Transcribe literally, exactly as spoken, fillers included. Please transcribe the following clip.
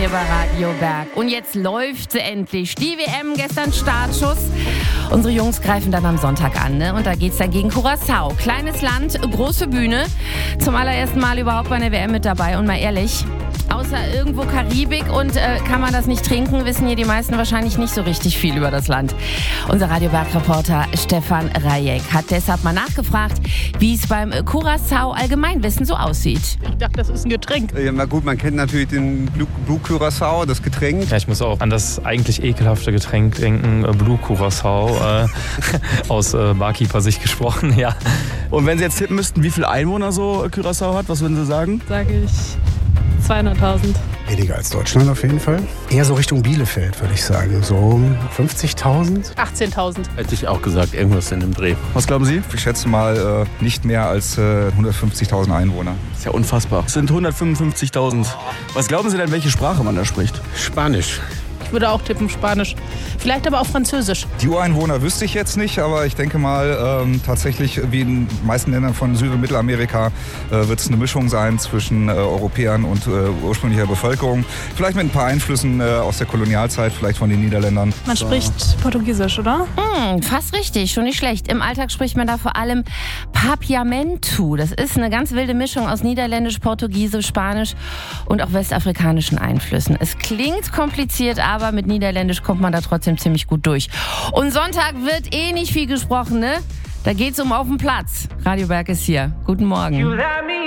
hier bei Radio Berg. Und jetzt läuft sie endlich. Die W M, gestern Startschuss. Unsere Jungs greifen dann am Sonntag an, ne? Und da geht's dann gegen Curaçao. Kleines Land, große Bühne. Zum allerersten Mal überhaupt bei einer W M mit dabei. Und mal ehrlich, außer irgendwo Karibik und äh, kann man das nicht trinken, wissen hier die meisten wahrscheinlich nicht so richtig viel über das Land. Unser Radio Berg-Reporter Stefan Rajek hat deshalb mal nachgefragt, wie es beim Curaçao Allgemeinwissen so aussieht. Ich dachte, das ist ein Getränk. Ja, na gut, man kennt natürlich den Blue, Blue Curaçao, das Getränk. Ja, ich muss auch an das eigentlich ekelhafte Getränk denken, äh, Blue Curaçao, äh, aus äh, Barkeeper-Sicht gesprochen, ja. Und wenn Sie jetzt tippen müssten, wie viele Einwohner so Curaçao hat, was würden Sie sagen? Sage ich zweihunderttausend. Weniger als Deutschland auf jeden Fall. Eher so Richtung Bielefeld, würde ich sagen. So fünfzigtausend. achtzehntausend. Hätte ich auch gesagt, irgendwas in dem Dreh. Was glauben Sie? Ich schätze mal äh, nicht mehr als äh, hundertfünfzigtausend Einwohner. Das ist ja unfassbar. Es sind hundertfünfundfünfzigtausend. Was glauben Sie denn, welche Sprache man da spricht? Spanisch. Ich würde auch tippen Spanisch. Vielleicht aber auch Französisch. Die Ureinwohner wüsste ich jetzt nicht, aber ich denke mal, ähm, tatsächlich wie in den meisten Ländern von Süd- und Mittelamerika äh, wird es eine Mischung sein zwischen äh, Europäern und äh, ursprünglicher Bevölkerung. Vielleicht mit ein paar Einflüssen äh, aus der Kolonialzeit, vielleicht von den Niederländern. Man so. spricht Portugiesisch, oder? Hm, fast richtig, schon nicht schlecht. Im Alltag spricht man da vor allem Papiamentu. Das ist eine ganz wilde Mischung aus Niederländisch, Portugiesisch, Spanisch und auch westafrikanischen Einflüssen. Es klingt kompliziert, aber aber mit Niederländisch kommt man da trotzdem ziemlich gut durch. Und Sonntag wird eh nicht viel gesprochen, ne? Da geht's um auf den Platz. Radio Berg ist hier. Guten Morgen.